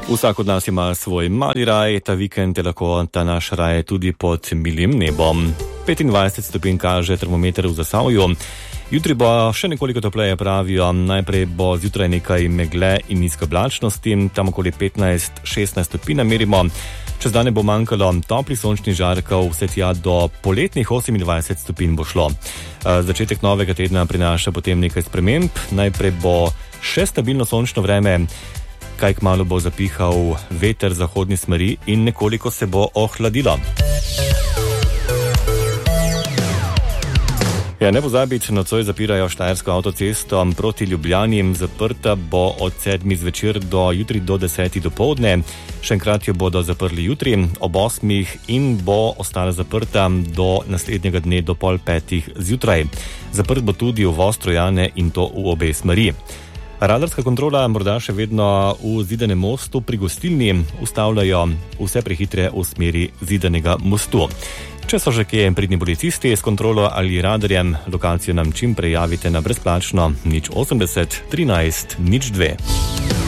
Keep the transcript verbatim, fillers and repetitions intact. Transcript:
Vsak od nas ima svoj mali raj, ta vikend je lahko ta naš raj tudi pod milim nebom. petindvajset stopinj kaže termometer v Zasavju. Jutri bo še nekoliko topleje, pravijo. Najprej bo zjutraj nekaj megle in nizke oblačnosti, tam okoli petnajst šestnajst stopinj merimo. Čez dane bo manjkalo toplih sončnih žarkov, vse tja do poletnih osemindvajset stopinj bo šlo. Začetek novega tedna prinaša potem nekaj sprememb. Najprej bo še stabilno sončno vreme, kaj kmalu bo zapihal veter zahodni smeri in nekoliko se bo ohladilo. Ja, ne pozabiti, nocoj zapirajo Štajersko avtocesto proti Ljubljani, zaprta bo od sedmih zvečer do jutri do desetih dopoldne. Še enkrat jo bodo zaprli jutri ob osmih in bo ostala zaprta do naslednjega dne do pol petih zjutraj. Zaprt bo tudi uvoz Trojane in to v obe smeri. Radarska kontrola morda še vedno v Zidanem mostu pri gostilni, ustavljajo vse prehitre v smeri Zidanega mostu. Če so že kje pridni policisti s kontrolo ali radarjem, lokacijo nam čim prej javite na brezplačno nič osemdeset trinajst nič dve.